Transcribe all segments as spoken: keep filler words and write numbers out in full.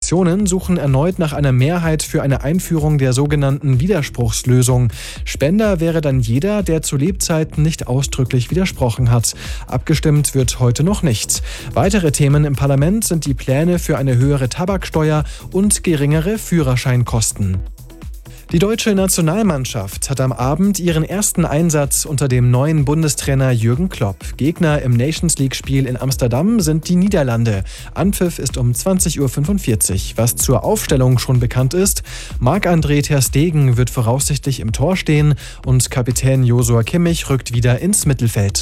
Fraktionen suchen erneut nach einer Mehrheit für eine Einführung der sogenannten Widerspruchslösung. Spender wäre dann jeder, der zu Lebzeiten nicht ausdrücklich widersprochen hat. Abgestimmt wird heute noch nicht. Weitere Themen im Parlament sind die Pläne für eine höhere Tabaksteuer und geringere Führerscheinkosten. Die deutsche Nationalmannschaft hat am Abend ihren ersten Einsatz unter dem neuen Bundestrainer Jürgen Klopp. Gegner im Nations-League-Spiel in Amsterdam sind die Niederlande. Anpfiff ist um zwanzig Uhr fünfundvierzig. Was zur Aufstellung schon bekannt ist: Marc-André ter Stegen wird voraussichtlich im Tor stehen und Kapitän Joshua Kimmich rückt wieder ins Mittelfeld.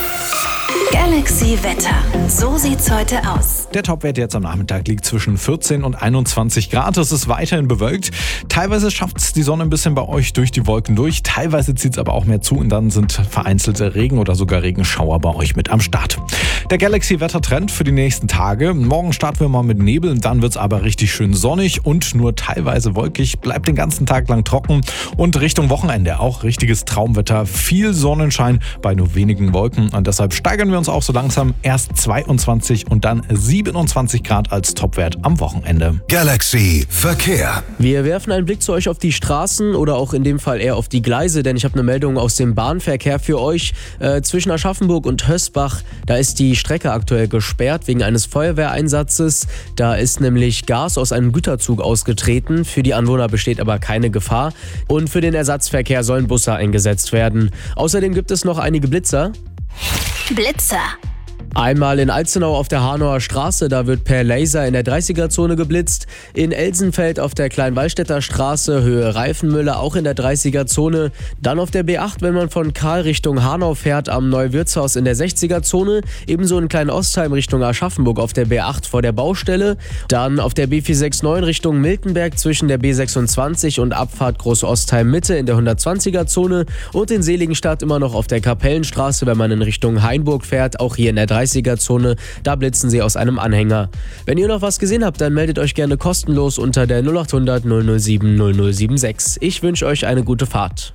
Galaxy Wetter. So sieht's heute aus. Der Topwert jetzt am Nachmittag liegt zwischen vierzehn und einundzwanzig Grad. Es ist weiterhin bewölkt. Teilweise schafft es die Sonne ein bisschen bei euch durch die Wolken durch. Teilweise zieht es aber auch mehr zu und dann sind vereinzelte Regen- oder sogar Regenschauer bei euch mit am Start. Der Galaxy-Wettertrend für die nächsten Tage. Morgen starten wir mal mit Nebel, dann wird es aber richtig schön sonnig und nur teilweise wolkig. Bleibt den ganzen Tag lang trocken und Richtung Wochenende auch richtiges Traumwetter. Viel Sonnenschein bei nur wenigen Wolken und deshalb steigern wir uns auch so langsam. Erst zweiundzwanzig und dann siebenundzwanzig Grad als Topwert am Wochenende. Galaxy Verkehr. Wir werfen einen Blick zu euch auf die Straßen oder auch in dem Fall eher auf die Gleise, denn ich habe eine Meldung aus dem Bahnverkehr für euch. Äh, zwischen Aschaffenburg und Hösbach, da ist die Strecke aktuell gesperrt wegen eines Feuerwehreinsatzes. Da ist nämlich Gas aus einem Güterzug ausgetreten. Für die Anwohner besteht aber keine Gefahr. Und für den Ersatzverkehr sollen Busse eingesetzt werden. Außerdem gibt es noch einige Blitzer. Blitzer. Einmal in Alzenau auf der Hanauer Straße, da wird per Laser in der dreißiger-Zone geblitzt. In Elsenfeld auf der Kleinwallstätter Straße, Höhe Reifenmüller, auch in der dreißiger-Zone. Dann auf der B acht, wenn man von Karl Richtung Hanau fährt, am Neuwirtshaus in der sechziger-Zone. Ebenso in Kleinostheim Richtung Aschaffenburg auf der B acht vor der Baustelle. Dann auf der B vier sechs neun Richtung Miltenberg zwischen der B sechsundzwanzig und Abfahrt Großostheim Mitte in der hundertzwanziger-Zone. Und in Seligenstadt immer noch auf der Kapellenstraße, wenn man in Richtung Hainburg fährt, auch hier in der dreißiger-Zone, da blitzen sie aus einem Anhänger. Wenn ihr noch was gesehen habt, dann meldet euch gerne kostenlos unter der null acht hundert null null sieben null null sieben sechs. Ich wünsche euch eine gute Fahrt.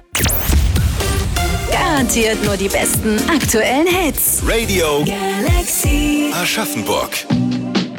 Garantiert nur die besten aktuellen Hits. Radio Galaxy Aschaffenburg.